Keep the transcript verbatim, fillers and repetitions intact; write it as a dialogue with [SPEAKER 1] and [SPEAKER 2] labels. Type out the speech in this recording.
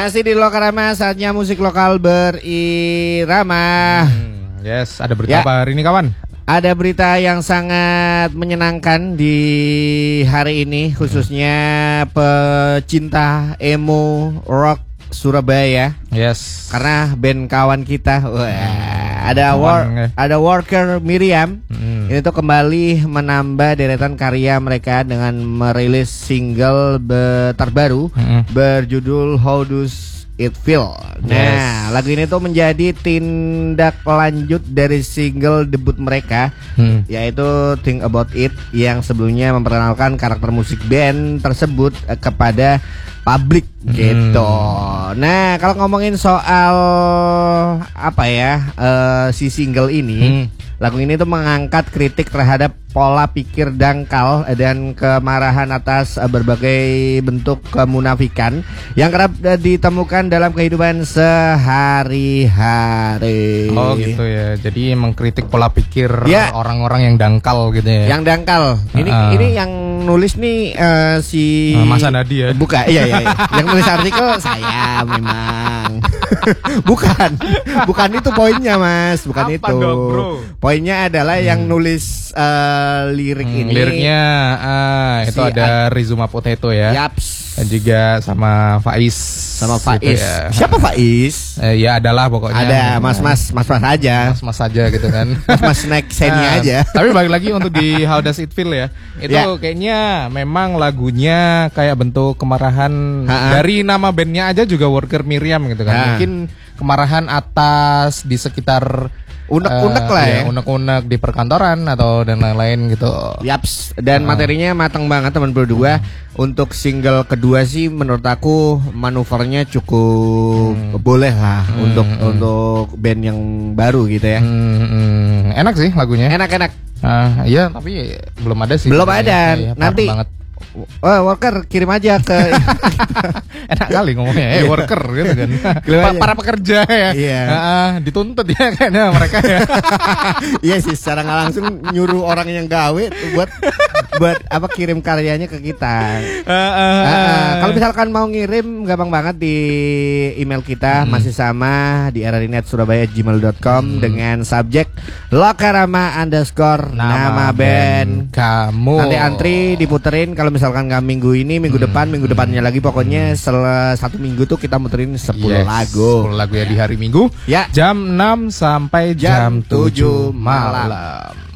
[SPEAKER 1] Masih di Lokarama, saatnya musik lokal berirama.
[SPEAKER 2] Hmm, yes, ada berita ya. Apa hari ini kawan?
[SPEAKER 1] Ada berita yang sangat menyenangkan di hari ini, khususnya pecinta emo rock Surabaya.
[SPEAKER 2] Yes.
[SPEAKER 1] Karena band kawan kita, wah, ada war, ada Worker Miriam. Hmm. Ini tuh kembali menambah deretan karya mereka dengan merilis single be- terbaru hmm. berjudul How Does It Feel. Nah, yes. lagu ini tuh menjadi tindak lanjut dari single debut mereka, hmm. yaitu Think About It, yang sebelumnya memperkenalkan karakter musik band tersebut eh, kepada publik gitu. Hmm. Nah, kalau ngomongin soal apa ya uh, si single ini, hmm. lagu ini tuh mengangkat kritik terhadap pola pikir dangkal dan kemarahan atas berbagai bentuk kemunafikan yang kerap ditemukan dalam kehidupan sehari-hari.
[SPEAKER 2] Oh gitu ya. Jadi mengkritik pola pikir
[SPEAKER 1] ya.
[SPEAKER 2] orang-orang yang dangkal gitu ya.
[SPEAKER 1] Yang dangkal. Ini uh. ini yang nulis nih uh, si
[SPEAKER 2] uh, Mas Anadi ya.
[SPEAKER 1] Bukan, iya iya. iya. Yang nulis artikel saya memang. Bukan. Bukan itu poinnya, Mas. Bukan
[SPEAKER 2] apa
[SPEAKER 1] itu.
[SPEAKER 2] Dong, bro?
[SPEAKER 1] Poinnya adalah hmm. yang nulis uh, lirik hmm, ini.
[SPEAKER 2] Liriknya uh, itu si ada Rizuma Potato ya.
[SPEAKER 1] Yaps.
[SPEAKER 2] Dan juga sama Faiz.
[SPEAKER 1] Sama Faiz.
[SPEAKER 2] Gitu ya.
[SPEAKER 1] Siapa Faiz?
[SPEAKER 2] Eh, ya adalah pokoknya.
[SPEAKER 1] Ada mas-mas, mas-mas aja.
[SPEAKER 2] Mas-mas aja gitu kan.
[SPEAKER 1] Mas snack seni uh, aja.
[SPEAKER 2] Tapi balik lagi untuk di How Does It Feel ya. Itu yeah. kayaknya memang lagunya kayak bentuk kemarahan Ha-ha. dari nama bandnya aja juga Worker Miriam gitu kan. Ha. Mungkin kemarahan atas di sekitar
[SPEAKER 1] unek-unek uh, lah ya,
[SPEAKER 2] ya unek-unek di perkantoran atau dan lain-lain gitu.
[SPEAKER 1] Yaps. Dan uh. materinya matang banget teman berdua. Hmm. Untuk single kedua sih menurut aku manuvernya cukup hmm. boleh lah hmm. untuk hmm. untuk band yang baru gitu ya.
[SPEAKER 2] Hmm. Hmm. Enak sih lagunya.
[SPEAKER 1] Enak-enak.
[SPEAKER 2] Uh, iya tapi belum ada sih.
[SPEAKER 1] Belum ada. Ya, nanti
[SPEAKER 2] banget.
[SPEAKER 1] Oh, Worker kirim aja ke
[SPEAKER 2] enak kali ngomongnya, eh worker gitu kan. Pa- para pekerja ya.
[SPEAKER 1] Iya.
[SPEAKER 2] Uh, dituntut ya kayaknya mereka ya.
[SPEAKER 1] Iya sih, secara nggak langsung nyuruh orang yang gawe buat buat apa kirim karyanya ke kita. Uh, uh, uh, kalau misalkan mau ngirim gampang banget di email kita hmm. masih sama di erarinet surabaya at gmail dot com hmm. dengan subjek Lokarama underscore nama, nama band
[SPEAKER 2] kamu.
[SPEAKER 1] Nanti antri diputerin kalau misalkan nggak minggu ini, minggu hmm. depan, minggu depannya lagi, pokoknya setelah satu minggu tuh kita muterin sepuluh yes, lagu.
[SPEAKER 2] sepuluh lagu ya di hari Minggu.
[SPEAKER 1] Ya.
[SPEAKER 2] Jam enam sampai jam, jam tujuh malam. malam.